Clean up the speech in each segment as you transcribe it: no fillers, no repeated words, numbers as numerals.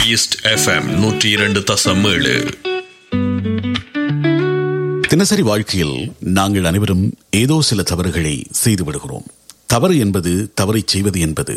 East FM 102.7. தினசரி வாழ்க்கையில் நாங்கள் அனைவரும் ஏதோ சில தவறுகளை செய்து விடுகிறோம். தவறு என்பது தவறை செய்வது என்பது,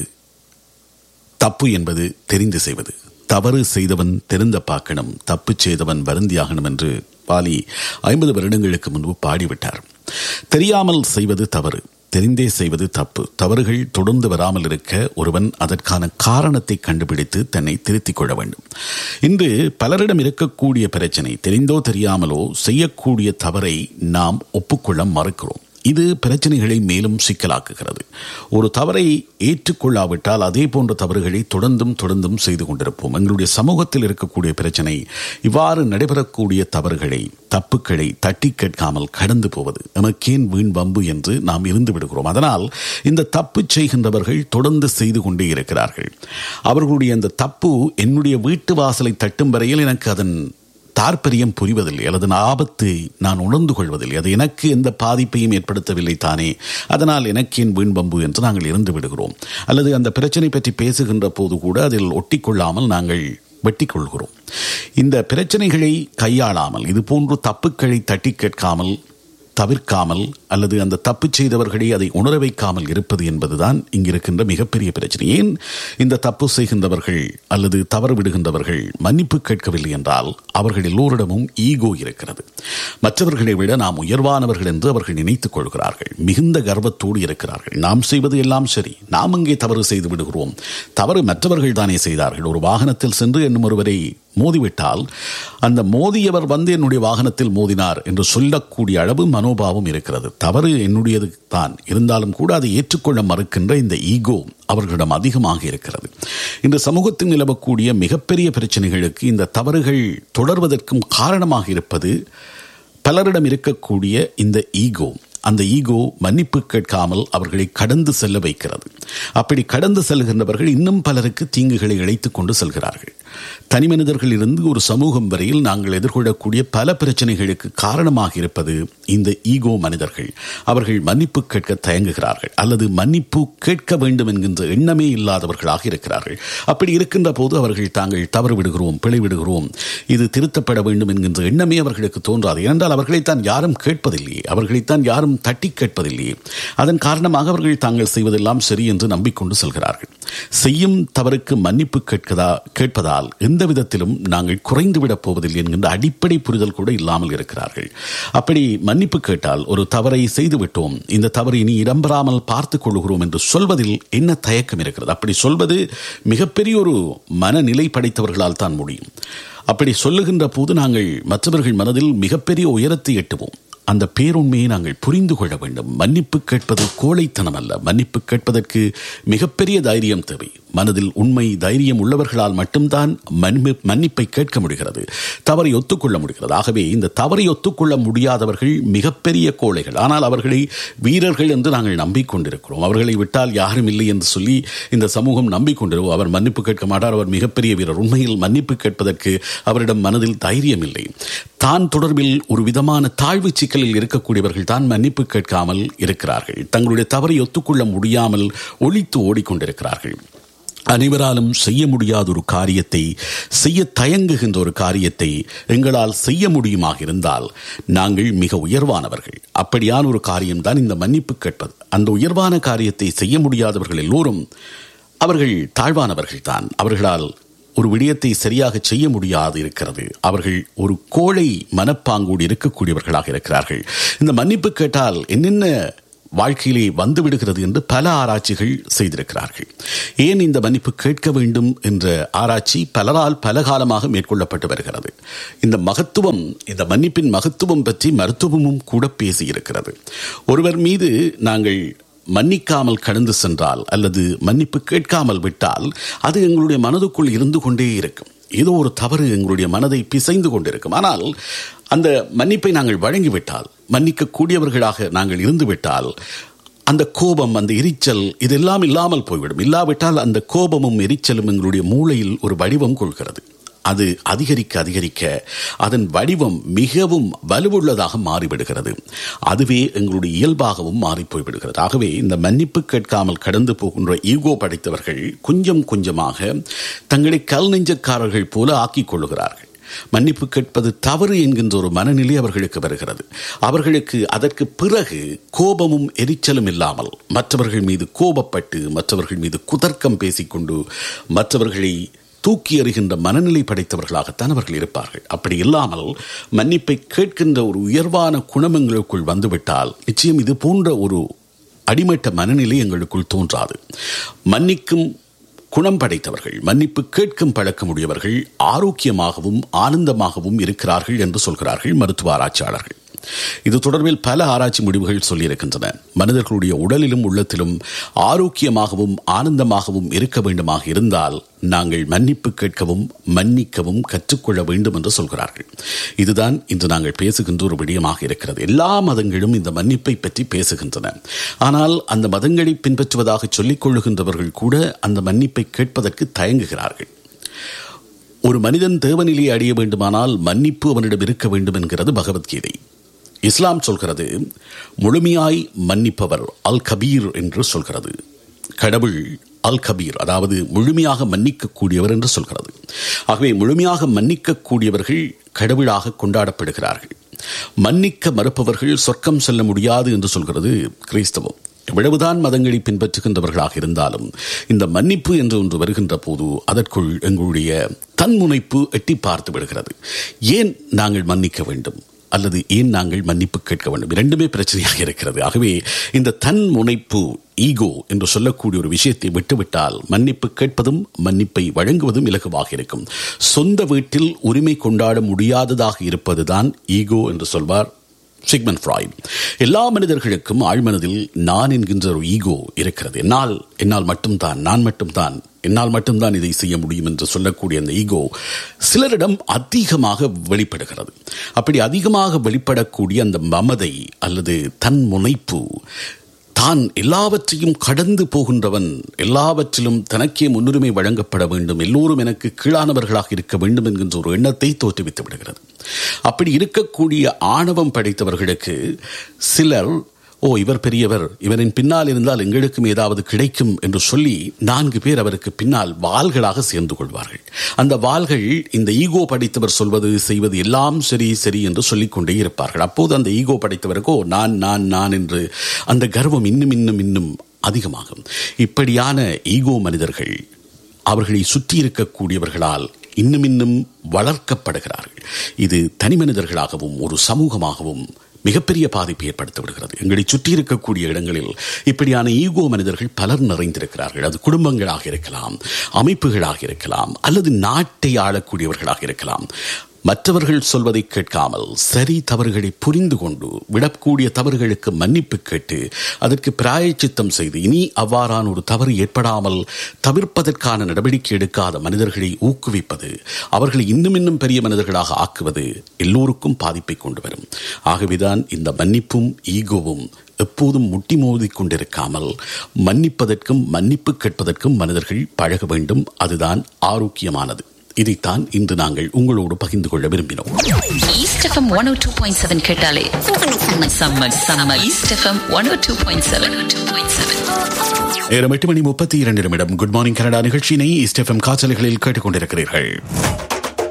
தப்பு என்பது தெரிந்து செய்வது. தவறு செய்தவன் தெரிந்த பாக்கணும், தப்பு செய்தவன் வருந்தியாகணும் என்று பாலி 50 வருடங்களுக்கு முன்பு பாடிவிட்டார். தெரியாமல் செய்வது தவறு, தெரிந்தே செய்வது தப்பு. தவறுகள் தொடர்ந்து வராமல் இருக்க ஒருவன் அதற்கான காரணத்தை கண்டுபிடித்து தன்னை திருத்திக் கொள்ள வேண்டும். இன்று பலரிடம் இருக்கக்கூடிய பிரச்சனை, தெரிந்தோ தெரியாமலோ செய்யக்கூடிய தவறை நாம் ஒப்புக்கொள்ள மறுக்கிறோம். இது பிரச்சனைகளை மேலும் சிக்கலாக்குகிறது. ஒரு தவறை ஏற்றுக்கொள்ளாவிட்டால் அதே போன்ற தவறுகளை தொடர்ந்தும் செய்து கொண்டிருப்போம். எங்களுடைய சமூகத்தில் இருக்கக்கூடிய பிரச்சனை இவ்வாறு நடைபெறக்கூடிய தவறுகளை, தப்புக்களை தட்டி கேட்காமல் கடந்து போவது. நமக்கேன் வீண் வம்பு என்று நாம் இருந்து விடுகிறோம். அதனால் இந்த தப்பு செய்கின்றவர்கள் தொடர்ந்து செய்து கொண்டே இருக்கிறார்கள். அவர்களுடைய அந்த தப்பு என்னுடைய வீட்டு வாசலை தட்டும் வரையில் எனக்கு அதன் தாற்பயம் புரிவதில்லை, அல்லது ஆபத்தை நான் உணர்ந்து கொள்வதில்லை. அது எனக்கு எந்த பாதிப்பையும் ஏற்படுத்தவில்லை தானே, அதனால் எனக்கு என் வீண்பம்பு என்று நாங்கள் இருந்து விடுகிறோம். அல்லது அந்த பிரச்சனை பற்றி பேசுகின்ற போது கூட அதில் ஒட்டிக்கொள்ளாமல் நாங்கள் வெட்டி கொள்கிறோம். இந்த பிரச்சனைகளை கையாளாமல், இது போன்று தப்புக்களை தட்டி கேட்காமல், தவிர்க்காமல், அல்லது அந்த தப்பு செய்தவர்களை அதை உணர வைக்காமல் இருப்பது என்பதுதான் இங்கிருக்கின்ற மிகப்பெரிய பிரச்சனை. ஏன் இந்த தப்பு செய்கின்றவர்கள் அல்லது தவறு விடுகின்றவர்கள் மன்னிப்பு கேட்கவில்லை என்றால் அவர்கள் எல்லோரிடமும் ஈகோ இருக்கிறது. மற்றவர்களை விட நாம் உயர்வானவர்கள் என்று அவர்கள் நினைத்துக் கொள்கிறார்கள். மிகுந்த கர்வத்தோடு இருக்கிறார்கள். நாம் செய்வது எல்லாம் சரி, நாம் அங்கே தவறு செய்து விடுகிறோம். தவறு மற்றவர்கள் தானே செய்தார்கள். ஒரு வாகனத்தில் சென்று என்னும் ஒருவரை மோதிவிட்டால் அந்த மோதியவர் வந்து என்னுடைய வாகனத்தில் மோதினார் என்று சொல்லக்கூடிய அளவு மனோபாவம் இருக்கிறது. தவறு என்னுடையது தான் இருந்தாலும் கூட அதை ஏற்றுக்கொள்ள மறுக்கின்ற இந்த ஈகோ அவர்களிடம் அதிகமாக இருக்கிறது. இந்த சமூகத்தில் நிலவக்கூடிய மிகப்பெரிய பிரச்சனைகளுக்கு இந்த தவறுகள் தொடர்வதற்கும் காரணமாக இருப்பது பலரிடம் இருக்கக்கூடிய இந்த ஈகோ. அந்த ஈகோ மன்னிப்பு கேட்காமல் அவர்களை கடந்து செல்ல வைக்கிறது. அப்படி கடந்து செல்கின்றவர்கள் இன்னும் பலருக்கு தீங்குகளை இழைத்துக் கொண்டு செல்கிறார்கள். தனி மனிதர்களிலிருந்து ஒரு சமூகம் வரையில் நாங்கள் எதிர்கொள்ளக்கூடிய பல பிரச்சனைகளுக்கு காரணமாக இருப்பது இந்த ஈகோ மனிதர்கள். அவர்கள் மன்னிப்பு கேட்க தயங்குகிறார்கள், அல்லது மன்னிப்பு கேட்க வேண்டும் என்கின்ற எண்ணமே இல்லாதவர்களாக இருக்கிறார்கள். அப்படி இருக்கின்ற போது அவர்கள் தாங்கள் தவறு விடுகிறோம், பிழை விடுகிறோம், இது திருத்தப்பட வேண்டும் என்கின்ற எண்ணமே அவர்களுக்கு தோன்றாது. ஏனென்றால் அவர்களைத்தான் யாரும் கேட்பதில்லையே, அவர்களைத்தான் யாரும் தட்டி கேட்பதில்லையே. அதன் காரணமாக அவர்கள் தாங்கள் செய்வதெல்லாம் சரி என்று நம்பிக்கொண்டு செல்கிறார்கள். செய்யும் தவறுக்கு மன்னிப்பு கேட்பதால் எந்த விதத்திலும் நாங்கள் குறைந்துவிடப் போவதில்லை என்கின்ற அடிப்படை புரிதல் கூட இல்லாமல் இருக்கிறார்கள். அப்படி மன்னிப்பு கேட்டால் ஒரு தவறை செய்துவிட்டோம், இந்த தவறை இனி இடம்பெறாமல் பார்த்துக் கொள்கிறோம் என்று சொல்வதில் என்ன தயக்கம் இருக்கிறது? அப்படி சொல்வது மிகப்பெரிய ஒரு மனநிலை படைத்தவர்களால் தான் முடியும். அப்படி சொல்லுகின்ற போது நாங்கள் மற்றவர்கள் மனதில் மிகப்பெரிய உயரத்தை எட்டுவோம். அந்த பேருண்மையை நாங்கள் புரிந்து கொள்ள வேண்டும். மன்னிப்பு கேட்பது கோழைத்தனம் அல்ல. மன்னிப்பு கேட்பதற்கு மிகப்பெரிய தைரியம் தேவை. மனதில் உண்மை தைரியம் உள்ளவர்களால் மட்டும்தான் மன்னிப்பை கேட்க முடிகிறது, தவறை ஒத்துக்கொள்ள முடிகிறது. ஆகவே இந்த தவறை ஒத்துக்கொள்ள முடியாதவர்கள் மிகப்பெரிய கோழைகள். ஆனால் அவர்களை வீரர்கள் என்று நாங்கள் நம்பிக்கொண்டிருக்கிறோம். அவர்களை விட்டால் யாரும் இல்லை என்று சொல்லி இந்த சமூகம் நம்பிக்கொண்டிருக்கிறோம். அவர் மன்னிப்பு கேட்க மாட்டார், அவர் மிகப்பெரிய வீரர். உண்மையில் மன்னிப்பு கேட்பதற்கு அவரிடம் மனதில் தைரியம் இல்லை. தான் தொடர்பில் ஒரு விதமான தாழ்வு சிக்கலில் இருக்கக்கூடியவர்கள் தான் மன்னிப்பு கேட்காமல் இருக்கிறார்கள். தங்களுடைய தவறை ஒத்துக்கொள்ள முடியாமல் ஒளித்து ஓடிக்கொண்டிருக்கிறார்கள். அனைவராலும் செய்ய முடியாத ஒரு காரியத்தை, செய்ய தயங்குகின்ற ஒரு காரியத்தை எங்களால் செய்ய முடியுமாக இருந்தால் நாங்கள் மிக உயர்வானவர்கள். அப்படியான ஒரு காரியம்தான் இந்த மன்னிப்பு கேட்பது. அந்த உயர்வான காரியத்தை செய்ய முடியாதவர்கள் எல்லோரும் அவர்கள் தாழ்வானவர்கள் தான். அவர்களால் ஒரு விடயத்தை சரியாக செய்ய முடியாது இருக்கிறது. அவர்கள் ஒரு கோழை மனப்பாங்கோடு இருக்கக்கூடியவர்களாக இருக்கிறார்கள். இந்த மன்னிப்பு கேட்டால் என்னென்ன வாழ்க்கையிலே வந்துவிடுகிறது என்று பல ஆராய்ச்சிகள் செய்திருக்கிறார்கள். ஏன் இந்த மன்னிப்பு கேட்க வேண்டும் என்ற ஆராய்ச்சி பலரால் பல காலமாக மேற்கொள்ளப்பட்டு வருகிறது. இந்த மகத்துவம், இந்த மன்னிப்பின் மகத்துவம் பற்றி மருத்துவமும் கூட பேசியிருக்கிறது. ஒருவர் மீது நாங்கள் மன்னிக்காமல் கடந்து சென்றால் அல்லது மன்னிப்பு கேட்காமல் விட்டால் அது எங்களுடைய மனதுக்குள் இருந்து கொண்டே இருக்கும். ஏதோ ஒரு தவறு எங்களுடைய மனதை பிசைந்து கொண்டிருக்கும். ஆனால் அந்த மன்னிப்பை நாங்கள் வழங்கிவிட்டால், மன்னிக்க கூடியவர்களாக நாங்கள் இருந்துவிட்டால், அந்த கோபம், அந்த எரிச்சல் இதெல்லாம் இல்லாமல் போய்விடும். இல்லாவிட்டால் அந்த கோபமும் எரிச்சலும் எங்களுடைய மூளையில் ஒரு வடிவம் கொள்கிறது. அது அதிகரிக்க அதிகரிக்க அதன் வடிவம் மிகவும் வலுவுள்ளதாக மாறிவிடுகிறது. அதுவே எங்களுடைய இயல்பாகவும் மாறி போய்விடுகிறது. ஆகவே இந்த மன்னிப்பு கேட்காமல் கடந்து போகின்ற ஈகோ படைத்தவர்கள் கொஞ்சம் கொஞ்சமாக தங்களை கல் நெஞ்சக்காரர்கள் போல ஆக்கிக் கொள்ளுகிறார்கள். மன்னிப்பு கேட்பது தவறு என்கின்ற ஒரு மனநிலை அவர்களுக்கு வருகிறது. அவர்களுக்கு அதற்கு பிறகு கோபமும் எரிச்சலும் இல்லாமல் மற்றவர்கள் மீது கோபப்பட்டு மற்றவர்கள் மீது குதர்க்கம் பேசிக்கொண்டு மற்றவர்களை தூக்கி எறிகின்ற மனநிலை படைத்தவர்களாகத்தான் அவர்கள் இருப்பார்கள். அப்படி இல்லாமல் மன்னிப்பை கேட்கின்ற ஒரு உயர்வான குணம் எங்களுக்குள் வந்துவிட்டால் நிச்சயம் இது போன்ற ஒரு அடிமட்ட மனநிலை எங்களுக்குள் தோன்றாது. மன்னிக்கும் குணம் படைத்தவர்கள், மன்னிப்பு கேட்கும் பழக்கமுடையவர்கள் ஆரோக்கியமாகவும் ஆனந்தமாகவும் இருக்கிறார்கள் என்று சொல்கிறார்கள் மருத்துவ ஆராய்ச்சியாளர்கள். இது தொடர்பில் பல ஆராய்ச்சி முடிவுகள் சொல்லியிருக்கின்றன. மனிதர்களுடைய உடலிலும் உள்ளத்திலும் ஆரோக்கியமாகவும் ஆனந்தமாகவும் இருக்க வேண்டுமாக இருந்தால் நாங்கள் மன்னிப்பு கேட்கவும் மன்னிக்கவும் கற்றுக்கொள்ள வேண்டும் என்று சொல்கிறார்கள். இதுதான் இன்று நாங்கள் பேசுகின்ற ஒரு விடயமாக இருக்கிறது. எல்லா மதங்களும் இந்த மன்னிப்பை பற்றி பேசுகின்றன. ஆனால் அந்த மதங்களை பின்பற்றுவதாக சொல்லிக் கொள்ளுகின்றவர்கள் கூட அந்த மன்னிப்பை கேட்பதற்கு தயங்குகிறார்கள். ஒரு மனிதன் தேவநிலையை அடைய வேண்டுமானால் மன்னிப்பு அவனிடம் இருக்க வேண்டும் என்கிறது பகவத்கீதை. இஸ்லாம் சொல்கிறது முழுமையாய் மன்னிப்பவர் அல் கபீர் என்று சொல்கிறது. கடவுள் அல் கபீர், அதாவது முழுமையாக மன்னிக்கக்கூடியவர் என்று சொல்கிறது. ஆகவே முழுமையாக மன்னிக்கக்கூடியவர்கள் கடவுளாக கொண்டாடப்படுகிறார்கள். மன்னிக்க மறுப்பவர்கள் சொர்க்கம் செல்ல முடியாது என்று சொல்கிறது கிறிஸ்தவம். எவ்வளவுதான் மதங்களை பின்பற்றுகின்றவர்களாக இருந்தாலும் இந்த மன்னிப்பு என்று ஒன்று வருகின்ற போது அதற்குள் எங்களுடைய தன்முனைப்பு எட்டி பார்த்து விடுகிறது. ஏன் நாங்கள் மன்னிக்க வேண்டும் அல்லது ஏன் நாங்கள் மன்னிப்பு கேட்க வேண்டும்? இரண்டுமே பிரச்சனையாக இருக்கிறது. ஆகவே இந்த தன் முனைப்பு ஈகோ என்று சொல்லக்கூடிய ஒரு விஷயத்தை விட்டுவிட்டால் மன்னிப்பு கேட்பதும் மன்னிப்பை வழங்குவதும் இலகுவாக இருக்கும். சொந்த வீட்டில் உரிமை கொண்டாட முடியாததாக இருப்பதுதான் ஈகோ என்று சொல்வார் சிக்மண்ட் ஃப்ராய்ட். எல்லா மனிதர்களுக்கும் ஆழ்மனதில் நான் என்கின்ற ஒரு ஈகோ இருக்கிறது. என்னால் மட்டும்தான், நான் மட்டும்தான், என்னால் மட்டும்தான் இதை செய்ய முடியும் என்று சொல்லக்கூடிய அந்த ஈகோ சிலரிடம் அதிகமாக வெளிப்படுகிறது. அப்படி அதிகமாக வெளிப்படக்கூடிய அந்த மமதை அல்லது தன் முனைப்பு, தான் எல்லாவற்றையும் கடந்து போகின்றவன், எல்லாவற்றிலும் தனக்கே முன்னுரிமை வழங்கப்பட வேண்டும், எல்லோரும் எனக்கு கீழானவர்களாக இருக்க வேண்டும் என்கின்ற ஒரு எண்ணத்தை தோற்றுவித்து விடுகிறது. அப்படி இருக்கக்கூடிய ஆணவம் படைத்தவர்களுக்கு சிலர் இவர் பெரியவர், இவரின் பின்னால் இருந்தால் எங்களுக்கும் ஏதாவது கிடைக்கும் என்று சொல்லி 4 பேர் அவருக்கு பின்னால் வாள்களாக சேர்ந்து கொள்வார்கள். அந்த வாள்கள் இந்த ஈகோ படைத்தவர் சொல்வது செய்வது எல்லாம் சரி சரி என்று சொல்லிக்கொண்டே இருப்பார்கள். அப்போது அந்த ஈகோ படைத்தவருக்கோ நான் நான் நான் என்று அந்த கர்வம் இன்னும் இன்னும் இன்னும் அதிகமாகும். இப்படியான ஈகோ மனிதர்கள் அவர்களை சுற்றி இருக்கக்கூடியவர்களால் இன்னும் இன்னும் வளர்க்கப்படுகிறார்கள். இது தனி மனிதர்களாகவும் ஒரு சமூகமாகவும் மிகப்பெரிய பாதிப்பை ஏற்படுத்தி விடுகிறது. எங்களை சுற்றி இருக்கக்கூடிய இடங்களில் இப்படியான ஈகோ மனிதர்கள் பலர் நிறைந்திருக்கிறார்கள். அது குடும்பங்களாக இருக்கலாம், அமைப்புகளாக இருக்கலாம், அல்லது நாட்டை ஆளக்கூடியவர்களாக இருக்கலாம். மற்றவர்கள் சொல்வதை கேட்காமல் சரி தவறுகளை புரிந்து கொண்டு விடக்கூடிய தவறுகளுக்கு மன்னிப்பு கேட்டு அதற்கு பிராயச்சித்தம் செய்து இனி அவ்வாறான ஒரு தவறு ஏற்படாமல் தவிர்ப்பதற்கான நடவடிக்கை எடுக்காத மனிதர்களை ஊக்குவிப்பது, அவர்களை இன்னும் இன்னும் பெரிய மனிதர்களாக ஆக்குவது எல்லோருக்கும் பாதிப்பை கொண்டு வரும். ஆகவேதான் இந்த மன்னிப்பும் ஈகோவும் எப்போதும் முட்டி மோதி கொண்டிருக்காமல் மன்னிப்பதற்கும் மன்னிப்பு கேட்பதற்கும் மனிதர்கள் பழக வேண்டும். அதுதான் ஆரோக்கியமானது. இதைத்தான் இன்று நாங்கள் உங்களோடு பகிர்ந்து கொள்ள விரும்பினோம். ஈஸ்ட் எஃப்எம் 102.7 கேட்டாலே சம்மர். East FM 102.7. நேரம் 8:32. குட் மார்னிங் கனடா நிகழ்ச்சியினை ஈஸ்ட் எஃப்எம் காற்றலைகளில் கேட்டுக்கொண்டிருக்கிறீர்கள்.